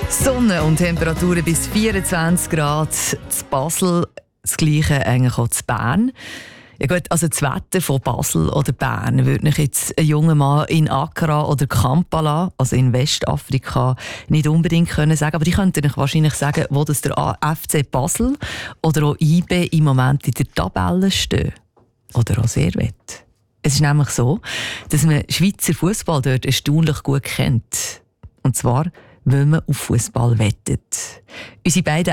Sonne und Temperaturen bis 24 Grad zu Basel, das Gleiche eigentlich auch zu Bern. Ja gut, also das Wetter von Basel oder Bern würde ich jetzt ein junger Mann in Accra oder Kampala, also in Westafrika, nicht unbedingt können sagen. Aber ich könnte euch wahrscheinlich sagen, wo das der FC Basel oder auch IB im Moment in der Tabelle stehen. Oder auch Servette. Es ist nämlich so, dass man Schweizer Fußball dort erstaunlich gut kennt. Und zwar, weil man auf Fußball wettet. Unsere beiden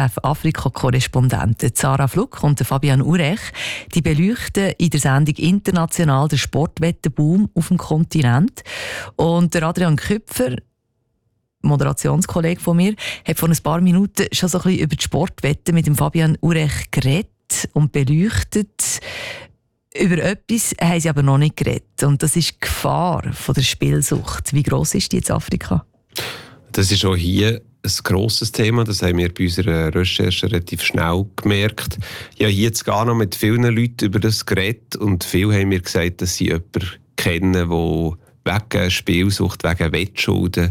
SRF-Afrika-Korrespondenten Sarah Fluck und Fabian Urech, die beleuchten in der Sendung international den Sportwettenboom auf dem Kontinent. Und der Adrian Küpfer, Moderationskollege von mir, hat vor ein paar Minuten schon so ein bisschen über die Sportwetten mit dem Fabian Urech geredet und beleuchtet. Über etwas haben sie aber noch nicht geredet. Und das ist die Gefahr von der Spielsucht. Wie gross ist die in Afrika? Das ist auch hier ein grosses Thema. Das haben wir bei unserer Recherche relativ schnell gemerkt. Ja, hier jetzt gar noch mit vielen Leuten über das geredet und viele haben mir gesagt, dass sie jemanden kennen, der wegen Spielsucht, wegen Wettschulden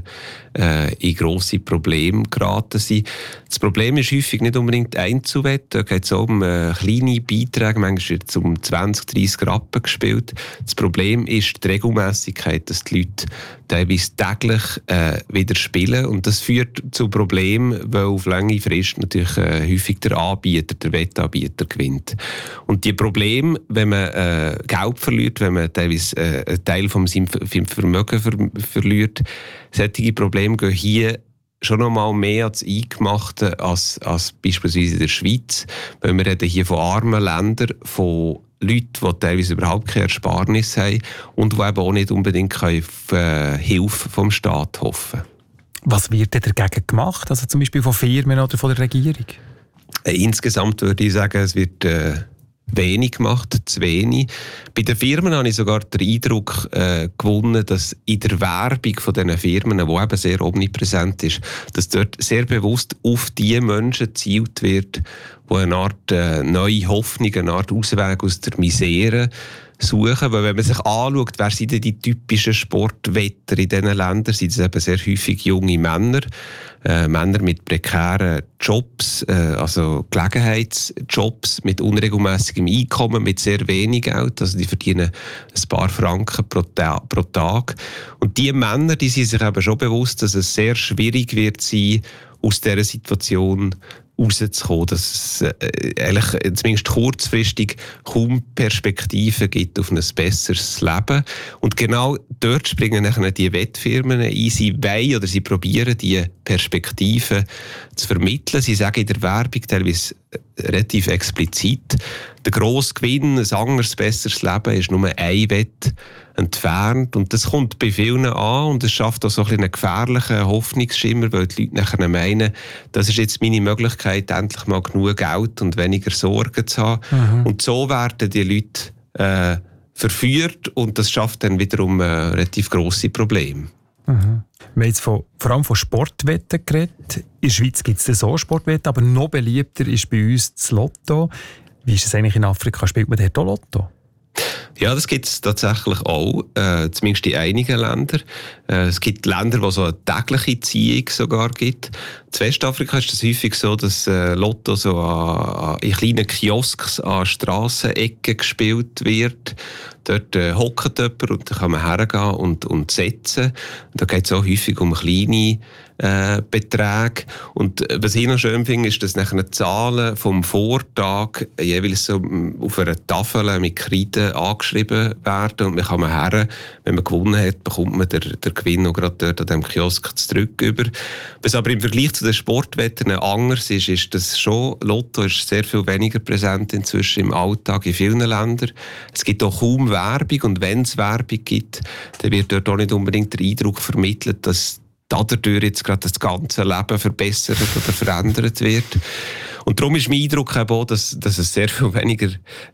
in grosse Probleme geraten sind. Das Problem ist häufig nicht unbedingt Einzelwetten. Da geht es auch um kleine Beiträge. Manchmal wird es um 20, 30 Rappen gespielt. Das Problem ist die Regelmässigkeit, dass die Leute teilweise täglich wieder spielen. Und das führt zu Problemen, weil auf lange Frist natürlich häufig der Wettanbieter gewinnt. Und die Probleme, wenn man Geld verliert, wenn man teilweise einen Teil von seinem Vermögen verliert, solche Probleme gehen hier schon noch mal mehr ans Eingemachte als beispielsweise in der Schweiz. Weil wir reden hier von armen Ländern, von Leuten, die teilweise überhaupt keine Ersparnis haben und die eben auch nicht unbedingt auf Hilfe vom Staat hoffen. Was wird denn dagegen gemacht? Also zum Beispiel von Firmen oder von der Regierung? Insgesamt würde ich sagen, es wird wenig gemacht, zu wenig. Bei den Firmen habe ich sogar den Eindruck gewonnen, dass in der Werbung von diesen Firmen, die eben sehr omnipräsent ist, dass dort sehr bewusst auf die Menschen gezielt wird, die eine Art neue Hoffnung, eine Art Ausweg aus der Misere suchen. Weil wenn man sich anschaut, wer sind denn die typischen Sportwetter in diesen Ländern, sind es eben sehr häufig junge Männer, Männer mit prekären Jobs, also Gelegenheitsjobs mit unregelmäßigem Einkommen, mit sehr wenig Geld, also die verdienen ein paar Franken pro Tag. Und diese Männer, die sind sich eben schon bewusst, dass es sehr schwierig wird sein, aus dieser Situation rauszukommen, dass es eigentlich zumindest kurzfristig kaum Perspektiven gibt auf ein besseres Leben. Und genau dort springen nachher die Wettfirmen ein. Sie wollen oder sie probieren, die Perspektiven zu vermitteln. Sie sagen in der Werbung teilweise relativ explizit, der grosse Gewinn, ein anderes, besseres Leben ist nur ein Wett entfernt. Und das kommt bei vielen an und es schafft auch so einen gefährlichen Hoffnungsschimmer, weil die Leute nachher meinen, das ist jetzt meine Möglichkeit, endlich mal genug Geld und weniger Sorgen zu haben. Mhm. Und so werden die Leute verführt und das schafft dann wiederum relativ grosse Probleme. Mhm. Wir haben jetzt vor allem von Sportwetten geredet. In der Schweiz gibt es so Sportwetten, aber noch beliebter ist bei uns das Lotto. Wie ist es eigentlich in Afrika? Spielt man dort auch Lotto? Ja, das gibt es tatsächlich auch, zumindest in einigen Ländern. Es gibt Länder, wo es so eine tägliche Ziehung sogar gibt. In Westafrika ist es häufig so, dass Lotto so in kleinen Kiosks an Strassenecken gespielt wird. Dort hockt jemand und da kann man hergehen und setzen. Da geht es auch häufig um kleine Beträge. Und was ich noch schön finde, ist, dass nachher die Zahlen vom Vortag jeweils so auf einer Tafel mit Kreide angeschrieben werden und man kann her, wenn man gewonnen hat, bekommt man den Gewinn noch gerade dort an diesem Kiosk zurück über. Was aber im Vergleich zu den Sportwetten anders ist, ist, dass schon Lotto ist sehr viel weniger präsent inzwischen im Alltag in vielen Ländern. Es gibt auch kaum Werbung und wenn es Werbung gibt, dann wird dort auch nicht unbedingt der Eindruck vermittelt, dass dadurch jetzt gerade das ganze Leben verbessert oder verändert wird. Und darum ist mein Eindruck auch, dass es sehr viel weniger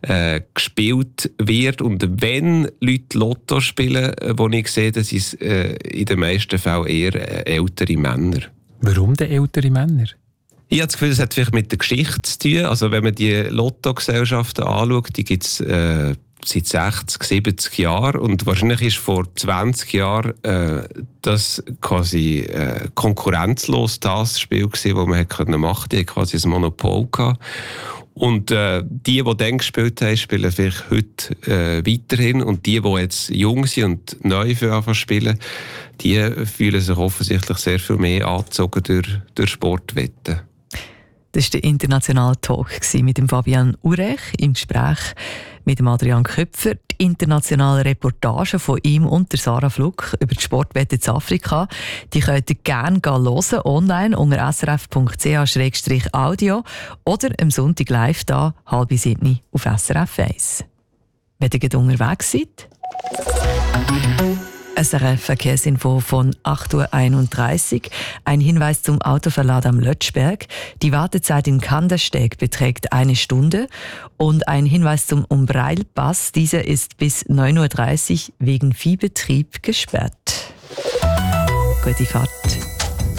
gespielt wird. Und wenn Leute Lotto spielen, wo ich sehe, das ist in den meisten Fällen eher ältere Männer. Warum denn ältere Männer? Ich habe das Gefühl, das hat vielleicht mit der Geschichte zu tun. Also wenn man die Lottogesellschaften anschaut, die gibt es seit 60, 70 Jahren und wahrscheinlich ist vor 20 Jahren das quasi konkurrenzlos das Spiel gewesen, das man hätte machen konnte. Die hatten quasi ein Monopol gehabt. Und die dann gespielt haben, spielen vielleicht heute weiterhin. Und die jetzt jung sind und neu für spielen, die fühlen sich offensichtlich sehr viel mehr angezogen durch Sportwetten. Das war der internationale Talk mit dem Fabian Urech im Gespräch mit dem Adrian Köpfer. Die internationale Reportage von ihm und der Sarah Fluck über die Sportwetten in Afrika, die könnt ihr gerne hören, online unter srf.ch/audio oder am Sonntag live da, 6:30 auf SRF 1. Wenn ihr unterwegs seid, SRF Verkehrsinfo von 8:31 Uhr. Ein Hinweis zum Autoverlad am Lötschberg. Die Wartezeit in Kandersteg beträgt 1 Stunde. Und ein Hinweis zum Umbreilpass. Dieser ist bis 9:30 Uhr wegen Viehbetrieb gesperrt. Gute Fahrt.